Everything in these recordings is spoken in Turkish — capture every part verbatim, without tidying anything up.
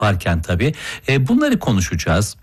varken tabii e, bunları konuşacağız.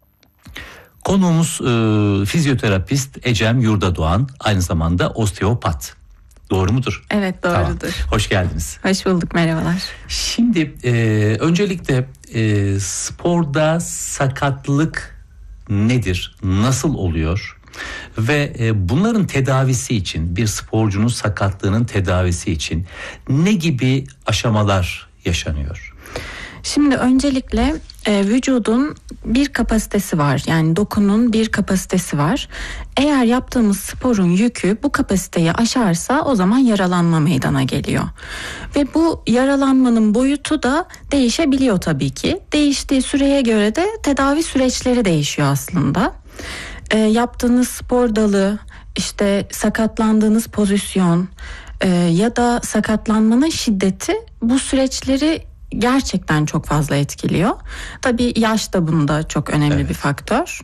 Konuğumuz e, fizyoterapist Ecem Yurdadoğan, aynı zamanda osteopat. Doğru mudur? Evet, doğrudur. Tamam. Hoş geldiniz. Hoş bulduk, merhabalar. Şimdi e, öncelikle e, sporda sakatlık nedir? Nasıl oluyor? Ve e, bunların tedavisi için, bir sporcunun sakatlığının tedavisi için ne gibi aşamalar yaşanıyor? Şimdi öncelikle e, vücudun bir kapasitesi var. Yani dokunun bir kapasitesi var. Eğer yaptığımız sporun yükü bu kapasiteyi aşarsa o zaman yaralanma meydana geliyor. Ve bu yaralanmanın boyutu da değişebiliyor tabii ki. Değiştiği süreye göre de tedavi süreçleri değişiyor aslında. E, yaptığınız spor dalı, işte sakatlandığınız pozisyon e, ya da sakatlanmanın şiddeti bu süreçleri gerçekten çok fazla etkiliyor. Tabii yaş da bunda çok önemli evet. bir faktör.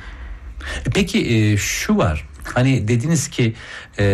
Peki e, şu var. Hani dediniz ki e,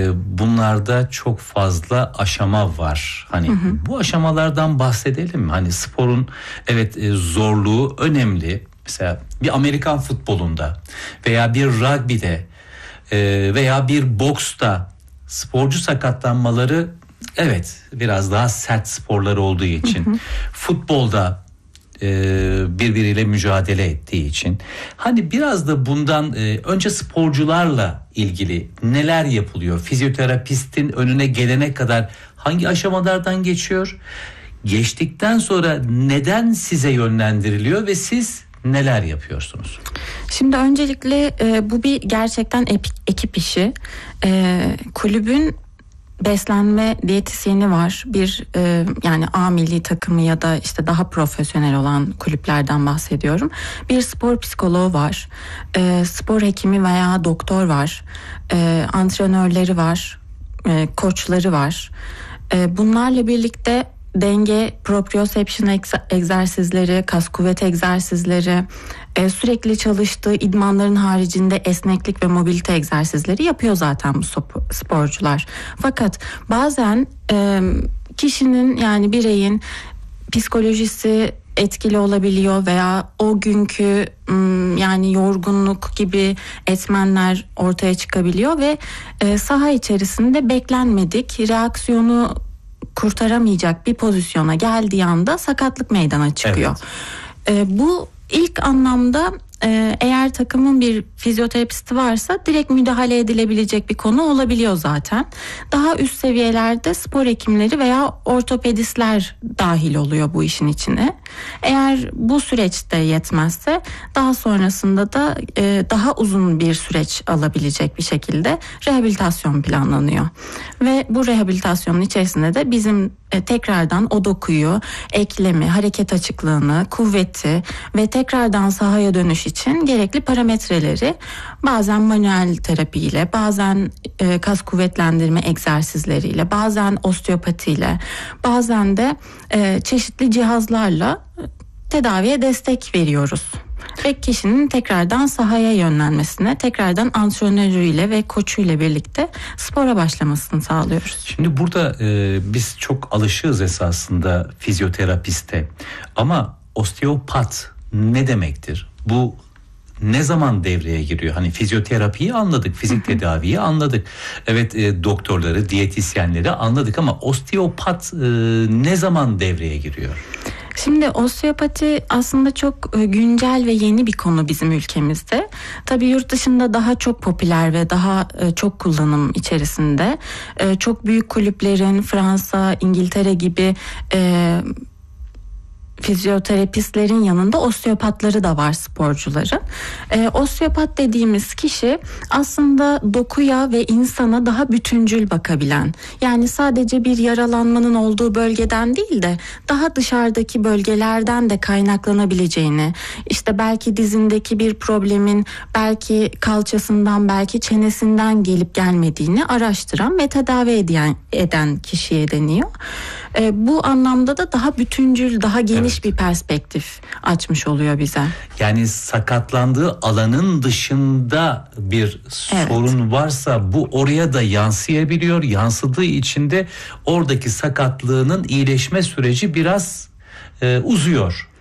bunlarda çok fazla aşama var. Hani hı hı. bu aşamalardan bahsedelim mi? Hani sporun evet e, zorluğu önemli. Mesela bir Amerikan futbolunda veya bir rugby'de e, veya bir boksta sporcu sakatlanmaları evet biraz daha sert sporlar olduğu için, hı hı. futbolda e, birbiriyle mücadele ettiği için, hani biraz da bundan e, önce sporcularla ilgili neler yapılıyor? Fizyoterapistin önüne gelene kadar hangi aşamalardan geçiyor? Geçtikten sonra neden size yönlendiriliyor ve siz neler yapıyorsunuz? Şimdi öncelikle e, bu bir gerçekten epik, ekip işi. E, kulübün beslenme diyetisyeni var. Bir e, yani A milli takımı ya da işte daha profesyonel olan kulüplerden bahsediyorum. Bir spor psikoloğu var. E, spor hekimi veya doktor var. E, antrenörleri var. E, koçları var. E, bunlarla birlikte denge, proprioception egzersizleri, kas kuvvet egzersizleri, e, sürekli çalıştığı idmanların haricinde esneklik ve mobilite egzersizleri yapıyor zaten bu sporcular. Fakat bazen e, kişinin yani bireyin psikolojisi etkili olabiliyor veya o günkü yani yorgunluk gibi etmenler ortaya çıkabiliyor ve e, saha içerisinde beklenmedik reaksiyonu kurtaramayacak bir pozisyona geldiği anda sakatlık meydana çıkıyor. Evet. E, bu ilk anlamda e, eğer takımın bir fizyoterapisti varsa direkt müdahale edilebilecek bir konu olabiliyor zaten. Daha üst seviyelerde spor hekimleri veya ortopedistler dahil oluyor bu işin içine. Eğer bu süreçte yetmezse daha sonrasında da e, daha uzun bir süreç alabilecek bir şekilde rehabilitasyon planlanıyor. Ve bu rehabilitasyonun içerisinde de bizim e, tekrardan o dokuyu, eklemi, hareket açıklığını, kuvveti ve tekrardan sahaya dönüş için gerekli parametreleri bazen manuel terapiyle, bazen e, kas kuvvetlendirme egzersizleriyle, bazen osteopatiyle, bazen de e, çeşitli cihazlarla tedaviye destek veriyoruz. Ve kişinin tekrardan sahaya yönlenmesine, tekrardan antrenörüyle ve koçuyla birlikte spora başlamasını sağlıyoruz. Şimdi burada e, biz çok alışığız esasında fizyoterapiste. Ama osteopat ne demektir? Bu ne zaman devreye giriyor? Hani fizyoterapiyi anladık, fizik tedaviyi anladık. Evet, e, doktorları, diyetisyenleri anladık ama osteopat e, ne zaman devreye giriyor? Şimdi osteopati aslında çok güncel ve yeni bir konu bizim ülkemizde. Tabii yurt dışında daha çok popüler ve daha çok kullanım içerisinde. Çok büyük kulüplerin Fransa, İngiltere gibi e, fizyoterapistlerin yanında osteopatları da var sporcuların. Ee, osteopat dediğimiz kişi aslında dokuya ve insana daha bütüncül bakabilen, yani sadece bir yaralanmanın olduğu bölgeden değil de daha dışarıdaki bölgelerden de kaynaklanabileceğini, işte belki dizindeki bir problemin belki kalçasından, belki çenesinden gelip gelmediğini araştıran ve tedavi eden, eden kişiye deniyor. Ee, bu anlamda da daha bütüncül, daha geniş evet. bir perspektif açmış oluyor bize. Yani sakatlandığı alanın dışında bir evet. sorun varsa bu oraya da yansıyabiliyor. Yansıdığı için de oradaki sakatlığının iyileşme süreci biraz e, uzuyor.